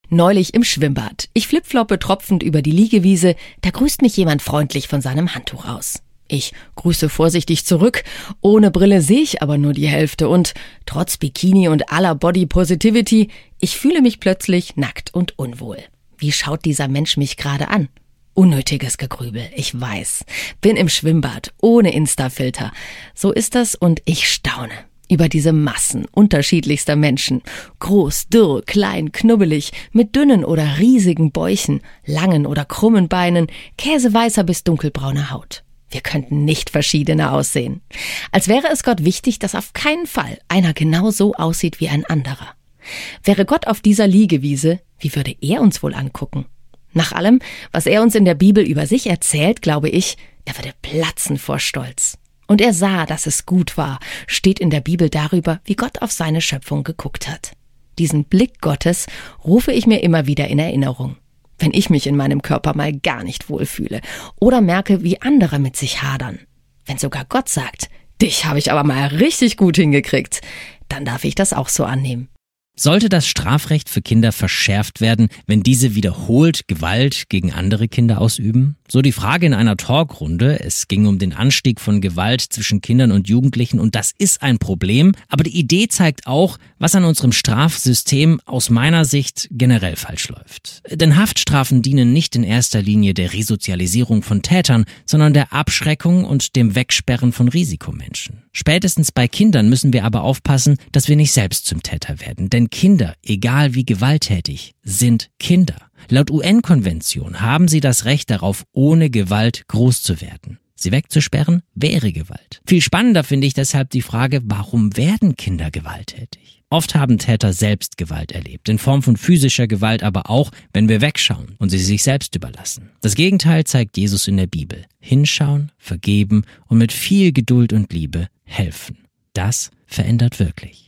Neulich im Schwimmbad. Ich flipfloppe tropfend über die Liegewiese, da grüßt mich jemand freundlich von seinem Handtuch aus. Ich grüße vorsichtig zurück, ohne Brille sehe ich aber nur die Hälfte und trotz Bikini und aller Body Positivity, ich fühle mich plötzlich nackt und unwohl. Wie schaut dieser Mensch mich gerade an? Unnötiges Gegrübel, ich weiß. Bin im Schwimmbad, ohne Insta-Filter. So ist das und ich staune über diese Massen unterschiedlichster Menschen. Groß, dürr, klein, knubbelig, mit dünnen oder riesigen Bäuchen, langen oder krummen Beinen, käseweißer bis dunkelbrauner Haut. Wir könnten nicht verschiedener aussehen. Als wäre es Gott wichtig, dass auf keinen Fall einer genau so aussieht wie ein anderer. Wäre Gott auf dieser Liegewiese, wie würde er uns wohl angucken? Nach allem, was er uns in der Bibel über sich erzählt, glaube ich, er würde platzen vor Stolz. Und er sah, dass es gut war, steht in der Bibel darüber, wie Gott auf seine Schöpfung geguckt hat. Diesen Blick Gottes rufe ich mir immer wieder in Erinnerung. Wenn ich mich in meinem Körper mal gar nicht wohlfühle oder merke, wie andere mit sich hadern. Wenn sogar Gott sagt, dich habe ich aber mal richtig gut hingekriegt, dann darf ich das auch so annehmen. Sollte das Strafrecht für Kinder verschärft werden, wenn diese wiederholt Gewalt gegen andere Kinder ausüben? So die Frage in einer Talkrunde. Es ging um den Anstieg von Gewalt zwischen Kindern und Jugendlichen und das ist ein Problem. Aber die Idee zeigt auch, was an unserem Strafsystem aus meiner Sicht generell falsch läuft. Denn Haftstrafen dienen nicht in erster Linie der Resozialisierung von Tätern, sondern der Abschreckung und dem Wegsperren von Risikomenschen. Spätestens bei Kindern müssen wir aber aufpassen, dass wir nicht selbst zum Täter werden. Denn Kinder, egal wie gewalttätig, sind Kinder. Laut UN-Konvention haben sie das Recht darauf, ohne Gewalt groß zu werden. Sie wegzusperren, wäre Gewalt. Viel spannender finde ich deshalb die Frage, warum werden Kinder gewalttätig? Oft haben Täter selbst Gewalt erlebt, in Form von physischer Gewalt, aber auch, wenn wir wegschauen und sie sich selbst überlassen. Das Gegenteil zeigt Jesus in der Bibel. Hinschauen, vergeben und mit viel Geduld und Liebe helfen. Das verändert wirklich.